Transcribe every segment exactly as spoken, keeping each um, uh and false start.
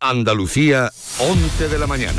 Andalucía, once de la mañana.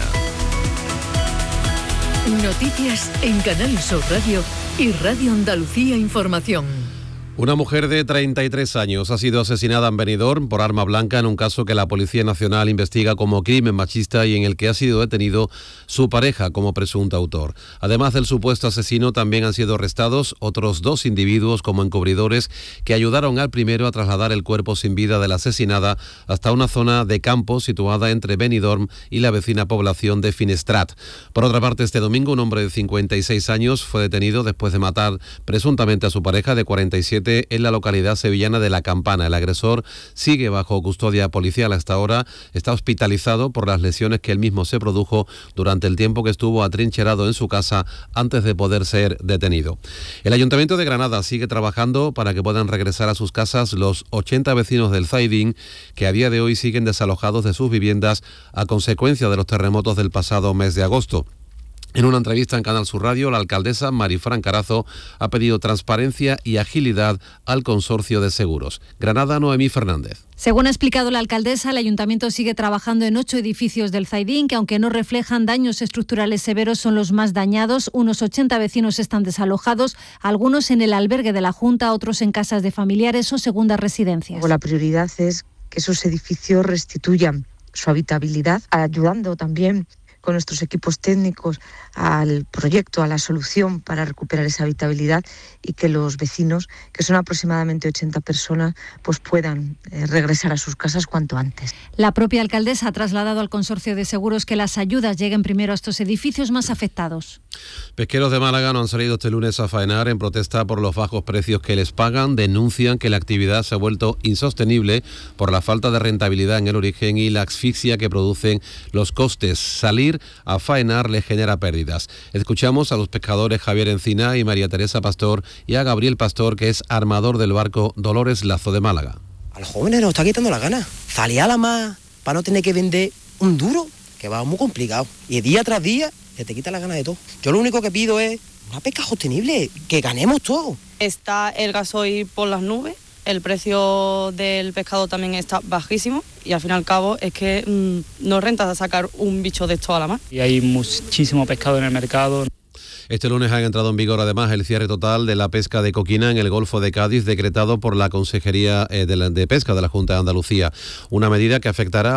Noticias en Canal Sur Radio y Radio Andalucía Información. Una mujer de treinta y tres años ha sido asesinada en Benidorm por arma blanca en un caso que la Policía Nacional investiga como crimen machista y en el que ha sido detenido su pareja como presunto autor. Además del supuesto asesino, también han sido arrestados otros dos individuos como encubridores que ayudaron al primero a trasladar el cuerpo sin vida de la asesinada hasta una zona de campo situada entre Benidorm y la vecina población de Finestrat. Por otra parte, este domingo un hombre de cincuenta y seis años fue detenido después de matar presuntamente a su pareja de cuarenta y siete en la localidad sevillana de La Campana. El agresor sigue bajo custodia policial hasta ahora. Está hospitalizado por las lesiones que él mismo se produjo durante el tiempo que estuvo atrincherado en su casa antes de poder ser detenido. El Ayuntamiento de Granada sigue trabajando para que puedan regresar a sus casas los ochenta vecinos del Zaidín que a día de hoy siguen desalojados de sus viviendas a consecuencia de los terremotos del pasado mes de agosto. En una entrevista en Canal Sur Radio, la alcaldesa Marifran Carazo ha pedido transparencia y agilidad al consorcio de seguros. Granada, Noemí Fernández. Según ha explicado la alcaldesa, el ayuntamiento sigue trabajando en ocho edificios del Zaidín, que aunque no reflejan daños estructurales severos, son los más dañados. Unos ochenta vecinos están desalojados, algunos en el albergue de la Junta, otros en casas de familiares o segundas residencias. La prioridad es que esos edificios restituyan su habitabilidad, ayudando también con nuestros equipos técnicos al proyecto, a la solución para recuperar esa habitabilidad y que los vecinos, que son aproximadamente ochenta personas, pues puedan eh, regresar a sus casas cuanto antes. La propia alcaldesa ha trasladado al consorcio de seguros que las ayudas lleguen primero a estos edificios más afectados. Pesqueros de Málaga no han salido este lunes a faenar en protesta por los bajos precios que les pagan. Denuncian que la actividad se ha vuelto insostenible por la falta de rentabilidad en el origen y la asfixia que producen los costes. Salir a faenar les genera pérdidas. Escuchamos a los pescadores Javier Encina y María Teresa Pastor y a Gabriel Pastor, que es armador del barco Dolores Lazo de Málaga. A los jóvenes nos está quitando la gana. Salir a la mar para no tener que vender un duro, que va muy complicado. Y día tras día se te quita la gana de todo. Yo lo único que pido es una pesca sostenible, que ganemos todo. Está el gasoil por las nubes. El precio del pescado también está bajísimo y al fin y al cabo es que mmm, no renta sacar un bicho de esto a la mar. Y hay muchísimo pescado en el mercado. Este lunes ha entrado en vigor además el cierre total de la pesca de coquina en el Golfo de Cádiz, decretado por la Consejería de Pesca de la Junta de Andalucía. Una medida que afectará